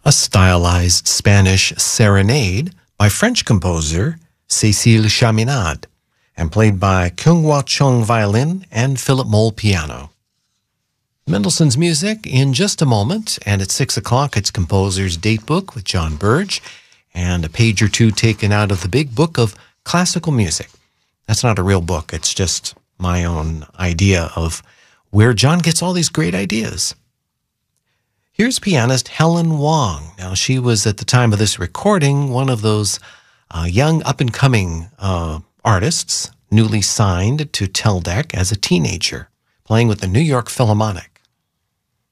a stylized Spanish serenade by French composer Cécile Chaminade, and played by Kyung-Hwa Chung violin and Philip Moll piano. Mendelssohn's music in just a moment, and at 6 o'clock it's Composer's Datebook with John Burge, and a page or two taken out of the Big Book of Classical Music. That's not a real book, it's just my own idea of where John gets all these great ideas. Here's pianist Helen Wong. Now, she was, at the time of this recording, one of those young up-and-coming artists, newly signed to Teldec as a teenager, playing with the New York Philharmonic.